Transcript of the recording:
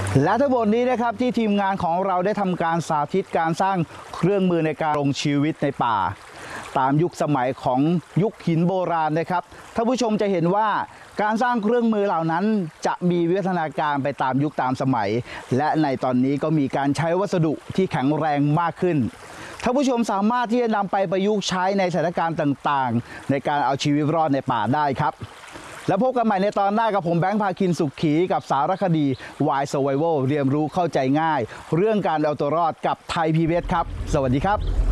และทั้งหมดนี้นะครับที่ทีมงานของเราได้ทำการสาธิตการสร้างเครื่องมือในการลงชีวิตในป่าตามยุคสมัยของยุคหินโบราณนะครับท่านผู้ชมจะเห็นว่าการสร้างเครื่องมือเหล่านั้นจะมีวิวัฒนาการไปตามยุคตามสมัยและในตอนนี้ก็มีการใช้วัสดุที่แข็งแรงมากขึ้นท่านผู้ชมสามารถที่จะนำไปประยุกต์ใช้ในสถานการณ์ต่างๆในการเอาชีวิตรอดในป่าได้ครับแล้วพบกันใหม่ในตอนหน้ากับผมแบงค์ภาคินสุขขีกับสารคดี Wild Survival เรียนรู้เข้าใจง่ายเรื่องการเอาตัวรอดกับไทย PBS ครับสวัสดีครับ